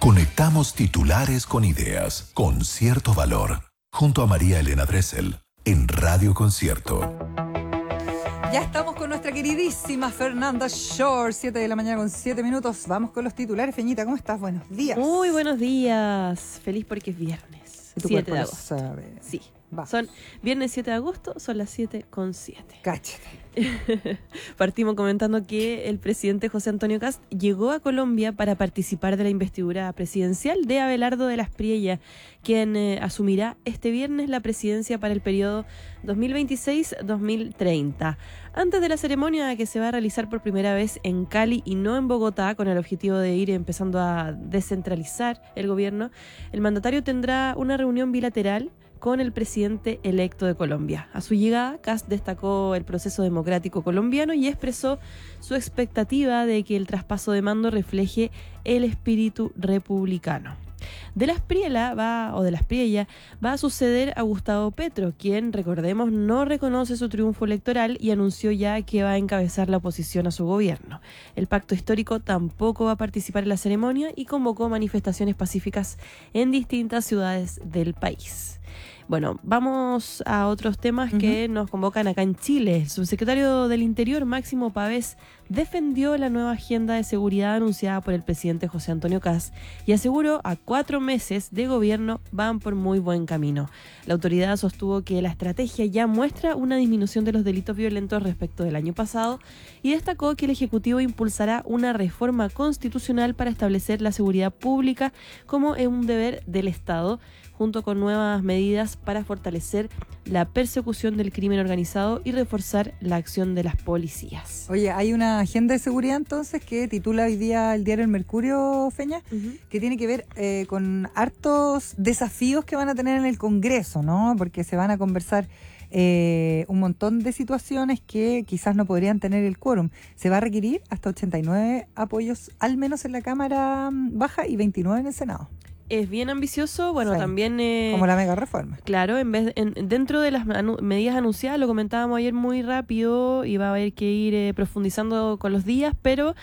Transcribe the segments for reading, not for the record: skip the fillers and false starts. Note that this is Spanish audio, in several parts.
Conectamos titulares con ideas, con cierto valor. Junto a María Elena Dressel, en Radio Concierto. Ya estamos con nuestra queridísima Fernanda Shore, 7 de la mañana con 7 minutos. Vamos con los titulares. Feñita, ¿cómo estás? Buenos días. Muy buenos días. Feliz porque es viernes. 7 de agosto. Sí. Va. Son viernes 7 de agosto, son las 7:07. Cáchate. Partimos comentando que el presidente José Antonio Kast llegó a Colombia para participar de la investidura presidencial de Abelardo de las Priella, quien asumirá este viernes la presidencia para el periodo 2026-2030. Antes de la ceremonia, que se va a realizar por primera vez en Cali y no en Bogotá, con el objetivo de ir empezando a descentralizar el gobierno, el mandatario tendrá una reunión bilateral con el presidente electo de Colombia. A su llegada, Kast destacó el proceso democrático colombiano y expresó su expectativa de que el traspaso de mando refleje el espíritu republicano. De las Priella va a suceder a Gustavo Petro, quien, recordemos, no reconoce su triunfo electoral y anunció ya que va a encabezar la oposición a su gobierno. El pacto histórico tampoco va a participar en la ceremonia y convocó manifestaciones pacíficas en distintas ciudades del país. Bueno, vamos a otros temas que nos convocan acá en Chile. El subsecretario del Interior, Máximo Pavés, defendió la nueva agenda de seguridad anunciada por el presidente José Antonio Kast y aseguró a 4 meses de gobierno van por muy buen camino. La autoridad sostuvo que la estrategia ya muestra una disminución de los delitos violentos respecto del año pasado y destacó que el Ejecutivo impulsará una reforma constitucional para establecer la seguridad pública como un deber del Estado, junto con nuevas medidas para fortalecer la persecución del crimen organizado y reforzar la acción de las policías. Oye, hay una agenda de seguridad entonces que titula hoy día el diario El Mercurio, Feña, que tiene que ver con hartos desafíos que van a tener en el Congreso, ¿no? Porque se van a conversar un montón de situaciones que quizás no podrían tener el quórum. Se va a requerir hasta 89 apoyos, al menos en la Cámara Baja, y 29 en el Senado. Es bien ambicioso, bueno, Sí, también... como la mega reforma. Claro, dentro de las medidas anunciadas, lo comentábamos ayer muy rápido, y va a haber que ir profundizando con los días, pero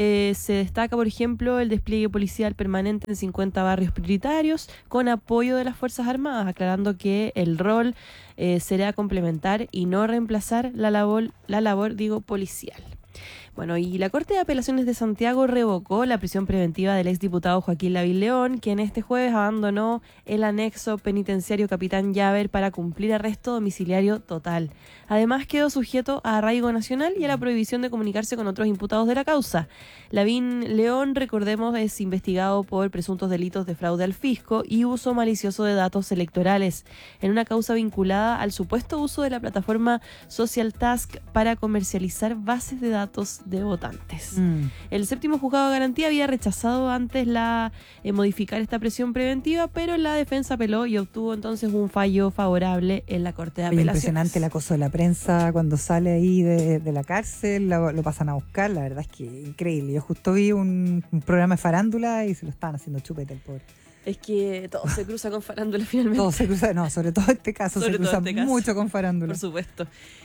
se destaca, por ejemplo, el despliegue policial permanente en 50 barrios prioritarios, con apoyo de las Fuerzas Armadas, aclarando que el rol será complementar y no reemplazar la labor policial. Bueno, y la Corte de Apelaciones de Santiago revocó la prisión preventiva del exdiputado Joaquín Lavín León, quien este jueves abandonó el anexo penitenciario Capitán Llaver para cumplir arresto domiciliario total. Además, quedó sujeto a arraigo nacional y a la prohibición de comunicarse con otros imputados de la causa. Lavín León, recordemos, es investigado por presuntos delitos de fraude al fisco y uso malicioso de datos electorales, en una causa vinculada al supuesto uso de la plataforma Social Task para comercializar bases de datos de votantes. El séptimo juzgado de garantía había rechazado antes modificar esta prisión preventiva, pero la defensa apeló y obtuvo entonces un fallo favorable en la Corte de Apelaciones. Impresionante el acoso de la prensa cuando sale ahí de la cárcel, lo pasan a buscar, la verdad es que increíble. Yo justo vi un programa de farándula y se lo estaban haciendo chupete el pobre. Es que todo se cruza con farándula finalmente. Todo se cruza, no, sobre todo este caso se cruza mucho con farándula. Por supuesto.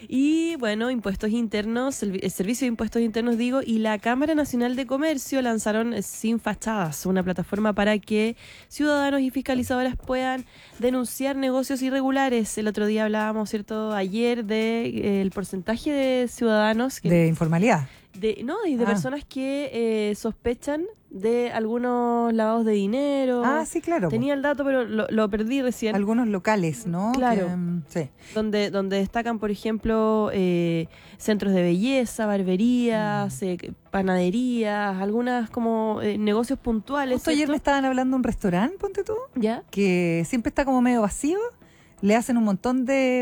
Y bueno, impuestos internos, el Servicio de Impuestos Internos, y la Cámara Nacional de Comercio lanzaron Sin Fachadas, una plataforma para que ciudadanos y fiscalizadoras puedan denunciar negocios irregulares. El otro día hablábamos, ¿cierto?, ayer del porcentaje de ciudadanos de informalidad. De personas que sospechan de algunos lavados de dinero. Sí, claro. Tenía el dato, pero lo perdí recién. Algunos locales, ¿no? Claro. Sí. Donde destacan, por ejemplo, centros de belleza, barberías, panaderías, algunas como negocios puntuales. Justo ayer me estaban hablando de un restaurante, ponte tú, ¿ya?, que siempre está como medio vacío. Le hacen un montón de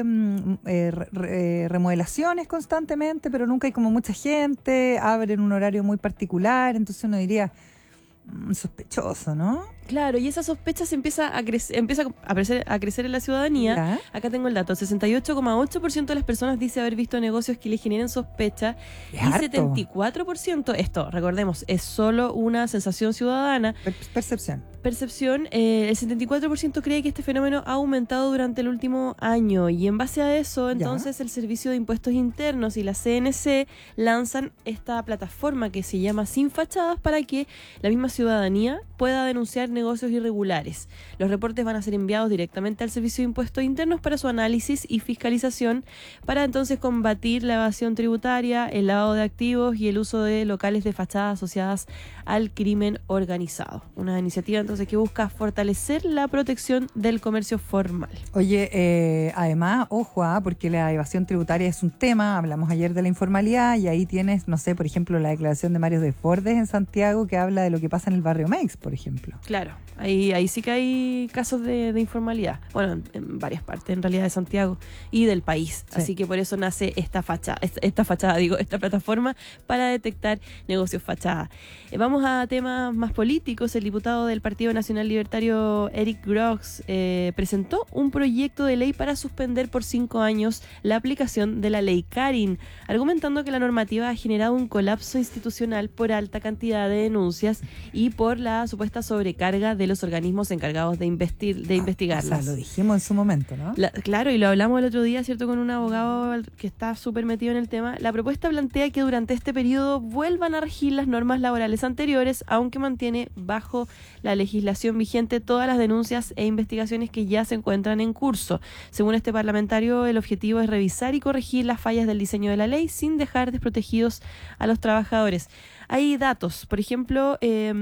remodelaciones constantemente, pero nunca hay como mucha gente, abren un horario muy particular, entonces uno diría, sospechoso, ¿no? Claro, y esa sospecha se empieza a crecer en la ciudadanía. ¿Ya? Acá tengo el dato, 68,8% de las personas dice haber visto negocios que le generen sospecha Es y harto. 74%, esto, recordemos, es solo una sensación ciudadana, Percepción. percepción, el 74% cree que este fenómeno ha aumentado durante el último año y en base a eso, entonces el Servicio de Impuestos Internos y la CNC lanzan esta plataforma que se llama Sin Fachadas para que la misma ciudadanía pueda denunciar negocios irregulares. Los reportes van a ser enviados directamente al Servicio de Impuestos Internos para su análisis y fiscalización para entonces combatir la evasión tributaria, el lavado de activos y el uso de locales de fachadas asociadas al crimen organizado. Una iniciativa entonces que busca fortalecer la protección del comercio formal. Oye, además, ojo, porque la evasión tributaria es un tema, hablamos ayer de la informalidad y ahí tienes, no sé, por ejemplo, la declaración de Mario Desbordes en Santiago que habla de lo que pasa en el barrio Mex, por ejemplo. Claro, ahí sí que hay casos de informalidad, bueno, en varias partes en realidad de Santiago y del país, Sí. así que por eso nace esta plataforma para detectar negocios fachada. Vamos a temas más políticos. El diputado del Partido Nacional Libertario, Eric Grosz, presentó un proyecto de ley para suspender por 5 años la aplicación de la ley Karin, argumentando que la normativa ha generado un colapso institucional por alta cantidad de denuncias y por la supuesta sobrecarga de los organismos encargados de investigarlas. O sea, lo dijimos en su momento, ¿no? Claro, y lo hablamos el otro día, ¿cierto?, con un abogado que está súper metido en el tema. La propuesta plantea que durante este periodo vuelvan a regir las normas laborales anteriores, aunque mantiene bajo la legislación vigente todas las denuncias e investigaciones que ya se encuentran en curso. Según este parlamentario, el objetivo es revisar y corregir las fallas del diseño de la ley sin dejar desprotegidos a los trabajadores. Hay datos, por ejemplo,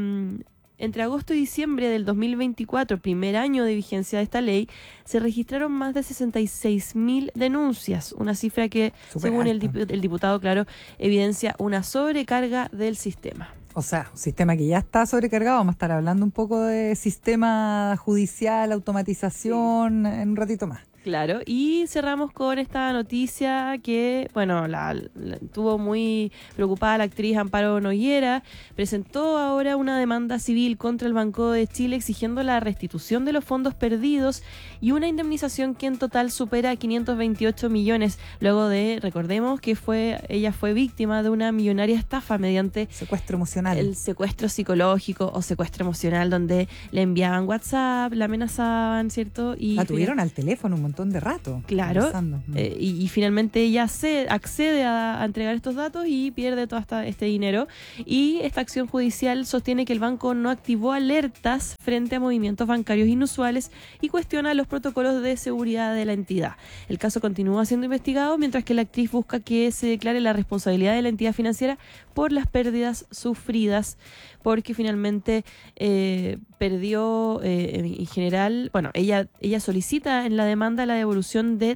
entre agosto y diciembre del 2024, primer año de vigencia de esta ley, se registraron más de 66.000 denuncias, una cifra que, Súper según el alta. diputado, claro, evidencia una sobrecarga del sistema. O sea, un sistema que ya está sobrecargado. Vamos a estar hablando un poco de sistema judicial, automatización, en un ratito más. Claro, y cerramos con esta noticia que, bueno, la tuvo muy preocupada la actriz Amparo Noguera. Presentó ahora una demanda civil contra el Banco de Chile exigiendo la restitución de los fondos perdidos y una indemnización que en total supera 528 millones, luego de, recordemos, que ella fue víctima de una millonaria estafa mediante Secuestro emocional. el secuestro psicológico o secuestro emocional, donde le enviaban WhatsApp, la amenazaban, ¿cierto? Y La tuvieron al teléfono un montón de rato. Claro, conversando. y finalmente ella accede a entregar estos datos y pierde todo este dinero. Y esta acción judicial sostiene que el banco no activó alertas frente a movimientos bancarios inusuales y cuestiona los protocolos de seguridad de la entidad. El caso continúa siendo investigado mientras que la actriz busca que se declare la responsabilidad de la entidad financiera por las pérdidas sufridas, porque finalmente perdió en general, bueno, ella solicita en la demanda la devolución de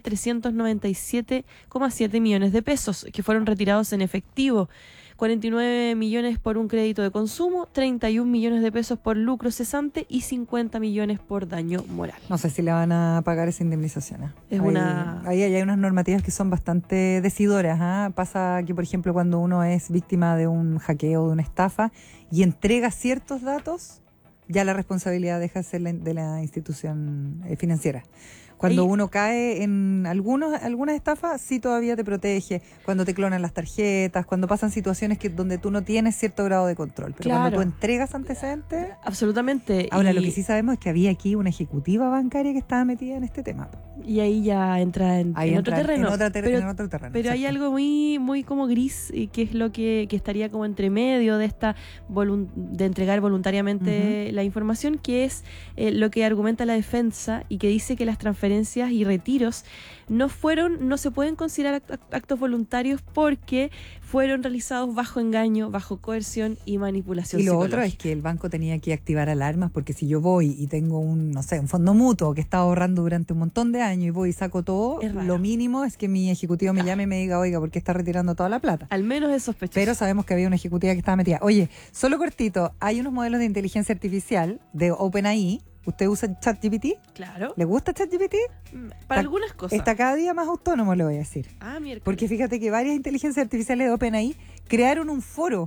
397,7 millones de pesos que fueron retirados en efectivo, 49 millones por un crédito de consumo, 31 millones de pesos por lucro cesante y 50 millones por daño moral. No sé si le van a pagar esa indemnización. Es Ahí hay unas normativas que son bastante decidoras. Pasa que, por ejemplo, cuando uno es víctima de un hackeo o de una estafa y entrega ciertos datos, ya la responsabilidad deja de ser de la institución financiera. Cuando uno cae en algunas estafas, sí todavía te protege. Cuando te clonan las tarjetas, cuando pasan situaciones donde tú no tienes cierto grado de control. Pero Claro. cuando tú entregas antecedentes... Absolutamente. Ahora, lo que sí sabemos es que había aquí una ejecutiva bancaria que estaba metida en este tema. Y ahí ya entra en otro terreno. En otro terreno. Pero hay exacto. algo muy como gris, que es lo que estaría como entre medio de esta de entregar voluntariamente la información, que es lo que argumenta la defensa y que dice que las transferencias y retiros no se pueden considerar actos voluntarios porque fueron realizados bajo engaño, bajo coerción y manipulación Y lo psicológica. otro es que el banco tenía que activar alarmas, porque si yo voy y tengo un fondo mutuo que está ahorrando durante un montón de años y voy y saco todo, Es raro. lo mínimo es que mi ejecutivo me llame y me diga, oiga, ¿por qué está retirando toda la plata? Al menos es sospechoso. Pero sabemos que había una ejecutiva que estaba metida. Oye, solo cortito, hay unos modelos de inteligencia artificial de OpenAI. ¿Usted usa ChatGPT? Claro. ¿Le gusta ChatGPT? Para algunas cosas. Está cada día más autónomo, le voy a decir. Miércoles. Porque fíjate que varias inteligencias artificiales de OpenAI crearon un foro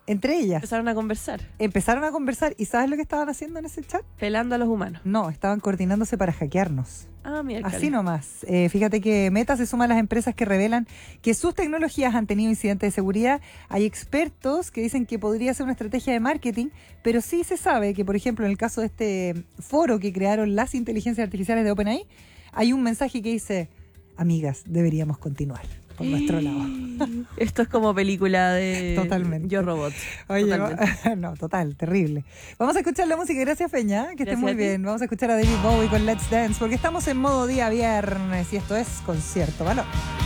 entre ellas. Empezaron a conversar, Empezaron a conversar. ¿Y sabes lo que estaban haciendo en ese chat? pelando a los humanos. No, estaban coordinándose para hackearnos. Ah, mira. Así nomás. Fíjate que Meta se suma a las empresas que revelan que sus tecnologías han tenido incidentes de seguridad. Hay expertos que dicen que podría ser una estrategia de marketing, pero sí se sabe que, por ejemplo, en el caso de este foro que crearon las inteligencias artificiales de OpenAI, hay un mensaje que dice: amigas, deberíamos continuar por nuestro lado. Esto es como película de Totalmente. Yo Robot. Oye, Totalmente. no, total, terrible. Vamos a escuchar la música. Gracias, Peña, que esté Gracias muy a ti. bien. Vamos a escuchar a David Bowie con Let's Dance, porque estamos en modo día viernes y esto es Concierto Valor.